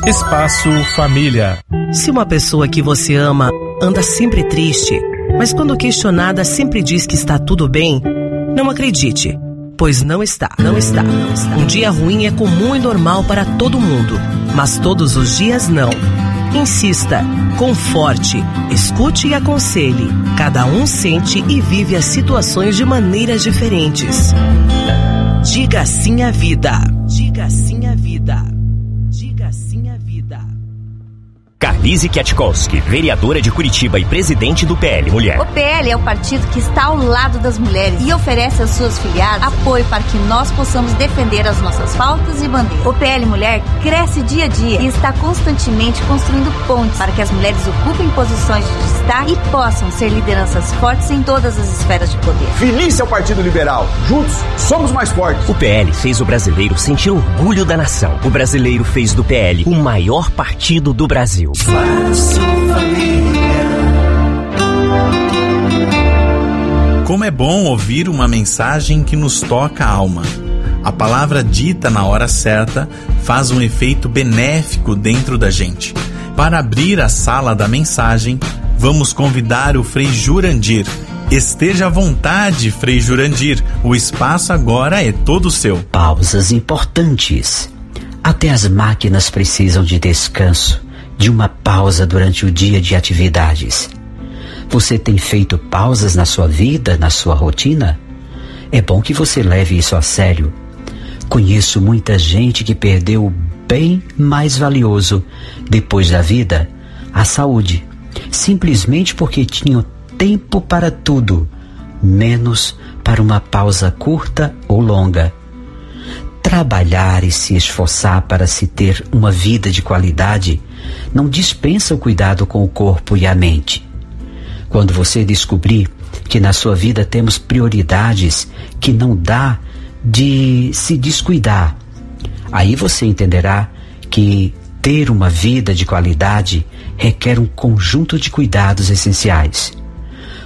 Espaço Família. Se uma pessoa que você ama anda sempre triste, mas quando questionada sempre diz que está tudo bem, não acredite, pois não está. Um dia ruim é comum e normal para todo mundo, mas todos os dias não. Insista, conforte, escute e aconselhe. Cada um sente e vive as situações de maneiras diferentes. Diga sim à vida. Diga sim à vida. Diga sim à vida. Carlise Kwiatkowski, vereadora de Curitiba e presidente do PL Mulher. O PL é o partido que está ao lado das mulheres e oferece às suas filiadas apoio para que nós possamos defender as nossas pautas e bandeiras. O PL Mulher cresce dia a dia e está constantemente construindo pontes para que as mulheres ocupem posições de destaque e possam ser lideranças fortes em todas as esferas de poder. Feliz é o Partido Liberal. Juntos, somos mais fortes. O PL fez o brasileiro sentir orgulho da nação. O brasileiro fez do PL o maior partido do Brasil. Espaço Família. Como é bom ouvir uma mensagem que nos toca a alma. A palavra dita na hora certa faz um efeito benéfico dentro da gente. Para abrir a sala da mensagem, vamos convidar o Frei Jurandir. Esteja à vontade, Frei Jurandir. O espaço agora é todo seu. Pausas importantes. Até as máquinas precisam de descanso, de uma pausa durante o dia de atividades. Você tem feito pausas na sua vida, na sua rotina? É bom que você leve isso a sério. Conheço muita gente que perdeu o bem mais valioso depois da vida, a saúde, simplesmente porque tinham tempo para tudo, menos para uma pausa curta ou longa. Trabalhar e se esforçar para se ter uma vida de qualidade não dispensa o cuidado com o corpo e a mente. Quando você descobrir que na sua vida temos prioridades que não dá de se descuidar, aí você entenderá que ter uma vida de qualidade requer um conjunto de cuidados essenciais.